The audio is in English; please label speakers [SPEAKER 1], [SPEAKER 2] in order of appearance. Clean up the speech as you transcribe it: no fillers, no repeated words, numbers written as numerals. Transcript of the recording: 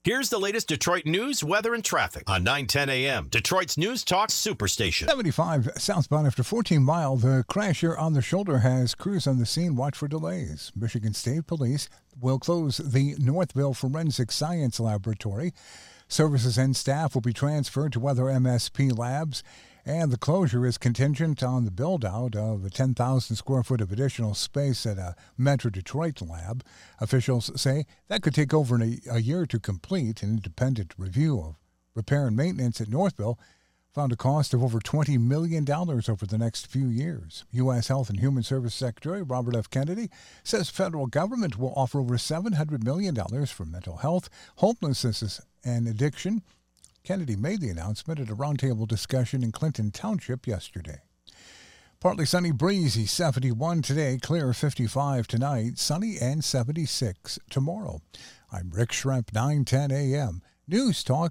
[SPEAKER 1] Here's the latest Detroit news, weather, and traffic on 9:10 a.m. Detroit's News Talk Superstation.
[SPEAKER 2] 75 southbound after 14 Mile. The crasher on the shoulder has crews on the scene. Watch for delays. Michigan State Police will close the Northville Forensic Science Laboratory. Services and staff will be transferred to other MSP labs, and the closure is contingent on the build-out of a 10,000 square foot of additional space at a Metro Detroit lab. Officials say that could take over a year to complete. An independent review of repair and maintenance at Northville found a cost of over $20 million over the next few years. U.S. Health and Human Services Secretary Robert F. Kennedy says federal government will offer over $700 million for mental health, homelessness, and addiction. Kennedy made the announcement at a roundtable discussion in Clinton Township yesterday. Partly sunny, breezy, 71 today, clear 55 tonight, sunny and 76 tomorrow. I'm Rick Schremp, 9:10 a.m. News Talk